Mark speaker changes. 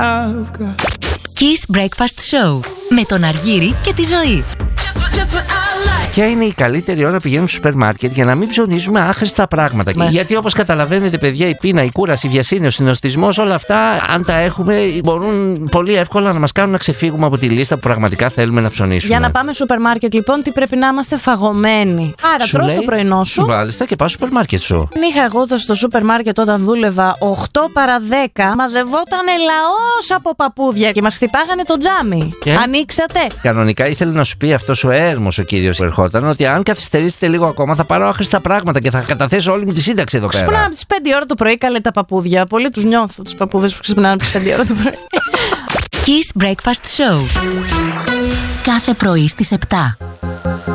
Speaker 1: I've got.
Speaker 2: Kiss Breakfast Show με τον Αργύρη και τη Ζωή.
Speaker 3: Ποια είναι η καλύτερη ώρα που πηγαίνουμε στο σούπερ μάρκετ για να μην ψωνίζουμε άχρηστα πράγματα? Γιατί όπως καταλαβαίνετε, παιδιά, η πείνα, η κούραση, η βιασύνη, ο συνοστισμός, όλα αυτά, αν τα έχουμε, μπορούν πολύ εύκολα να μας κάνουν να ξεφύγουμε από τη λίστα που πραγματικά θέλουμε να ψωνίσουμε.
Speaker 4: Για να πάμε σούπερ μάρκετ, λοιπόν, τι πρέπει να είμαστε? Φαγωμένοι. Άρα, τρως το πρωινό σου.
Speaker 3: Μάλιστα, και πάω στο σούπερ μάρκετ σου.
Speaker 4: Είχα εγώ στο σούπερ μάρκετ όταν δούλευα 8 παρα 10, μαζευόταν λαός από παππούδια και μας χτυπάγανε το τζάμι. Ανοίξατε.
Speaker 3: Κανονικά ήθελε να σου πει αυτός ο έρμος ο κύριος που ερχόταν ότι αν καθυστερήσετε λίγο ακόμα θα πάρω άχρηστα πράγματα και θα καταθέσω όλη μου τη σύνταξη εδώ πέρα.
Speaker 4: Ξυπνάνε από τις 5 ώρα το πρωί, καλέ τα παππούδια. Πολύ τους νιώθω τους παππούδες που ξυπνάνε από τις 5 ώρα το πρωί.
Speaker 2: Kiss Breakfast Show. Κάθε πρωί στις 7.